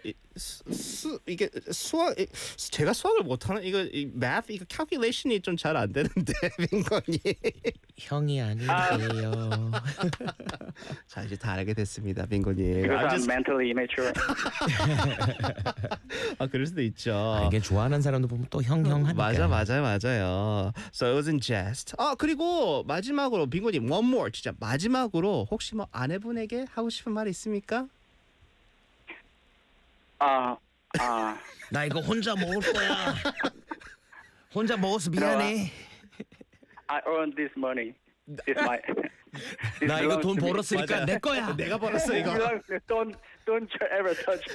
이게 수학 제가 수학을 못하는 이거 math 이거 calculation이 좀 잘 안 되는데 빈건이 형이 아니에요. 자 이제 다 알게 됐습니다 빈건이. Because I'm mentally immature. 아 그럴 수도 있죠. 이게 좋아하는 사람도 보면 또 형형 하니까. 맞아요. So it was in jest. 아 그리고 마지막으로 빈곤님 one more 진짜 마지막으로 혹시 뭐 아내분에게 하고 싶은 말 있습니까? 나 이거 혼자 먹을 거야. 혼자 먹어서 미안해. I earned this money. This my. This 나 이거 belongs 돈 to me. 벌었으니까 맞아. 내 거야. 내가 벌었어 이거. Don't ever touch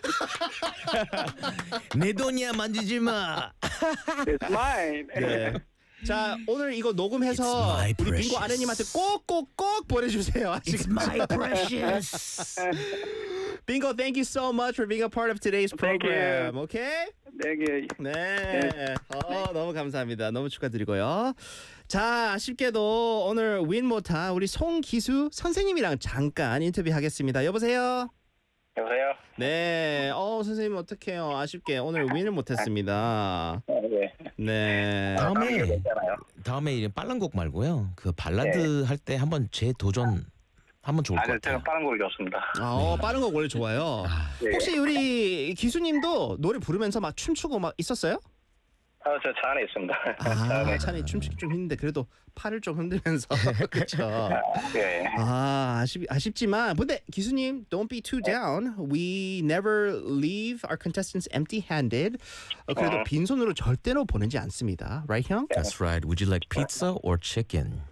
me. 내 돈이야 만지지 마. It's mine. 네. 자 오늘 이거 녹음해서 It's my 우리 빈고 precious. 아내님한테 꼭꼭꼭 보내주세요. It's my precious. Bingo, thank you so much for being a part of today's Thank you. program. Okay? Thank you. 네. 너무 감사합니다. 너무 축하드리고요. 자, 아쉽게도 오늘 윈 못한 우리 송기수 선생님이랑 잠깐 인터뷰하겠습니다. 여보세요? 여보세요? 네. 선생님 어떡해요? 아쉽게 오늘 윈을 못했습니다. 네. 네. 다음에 이런 빨간 곡 말고요. 그 발라드 할 때 한번 재도전 하면 좋을 것 같아요. 제가 빠른 걸 좋습니다. 빠른 거 원래 좋아요. 네. 혹시 우리 기수님도 노래 부르면서 막 춤추고 막 있었어요? 저 차 안에 있습니다. 차라리 춤추기 좀 힘든데 그래도 팔을 좀 흔들면서 그렇죠. 네. 아쉽지만 근데 기수님 don't be too down. We never leave our contestants empty-handed. 그래도 빈손으로 절대로 보내지 않습니다. Right, 형? That's right. Would you like pizza or chicken?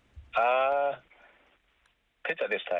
Pizza this time.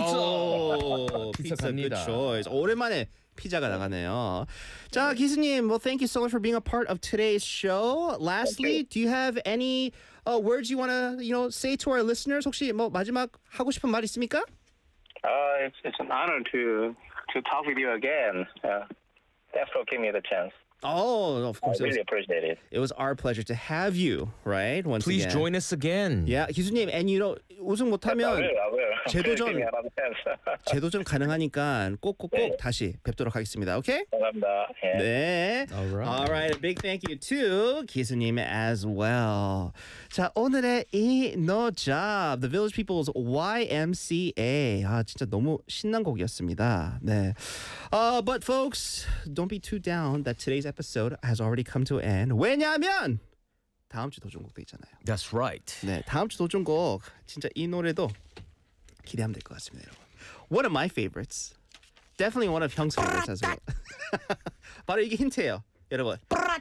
피자 갑니다. good choice. 오랜만에 피자가 나가네요. 자, 기수님, well, thank you so much for being a part of today's show. Lastly, do you have any words you want to, say to our listeners? 혹시 뭐 마지막 하고 싶은 말 있습니까? It's an honor to talk with you again. Thanks for giving me the chance. Of course. I really appreciate it. It was our pleasure to have you, right? Once Please again. join us again. Yeah, 기수님, and 우승 못하면 I will. 재도전. Give me another chance. 재도전 가능하니까 꼭꼭꼭 네. 다시 뵙도록 하겠습니다. 오케이? 감사합니다. 예. 네. All right. A big thank you to 기수님 as well. 자, 오늘의 이 No Job, The Village People's YMCA. 진짜 너무 신난 곡이었습니다. 네. But folks, don't be too down that today's episode has already come to an end. 왜냐하면 다음 주 도전곡도 있잖아요. That's right. 네, 다음 주 도전곡 진짜 이 노래도 기대하면 될 것 같습니다, 여러분. One of my favorites. Definitely one of 형's favorites as well. 바로 이게 힌트예요, 여러분.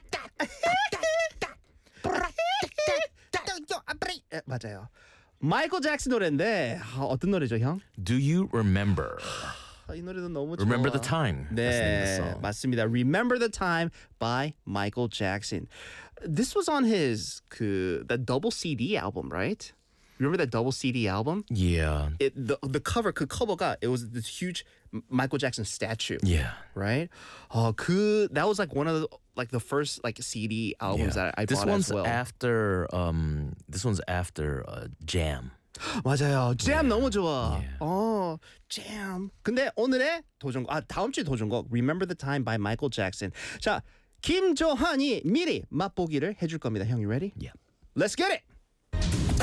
맞아요. 마이클 잭슨 노래인데 어떤 노래죠, 형? Do you remember? 이 노래도 너무 좋아. Remember the time. That's the name of the 네, song. 맞습니다. Remember the Time by Michael Jackson. This was on his that double CD album, right? Remember that double CD album? Yeah. The cover 그 커버가 it was this huge Michael Jackson statue. Yeah. Right? That was like one of the first CD albums that I This bought one's as well. after Jam. 맞아요. Jam 너무 좋아. Yeah. Jam. 근데 오늘의 도전곡, 다음 주에 도전곡 Remember the Time by Michael Jackson. 자, 김조한이 미리 맛보기를 해줄 겁니다. 형, you ready? Yeah. Let's get it.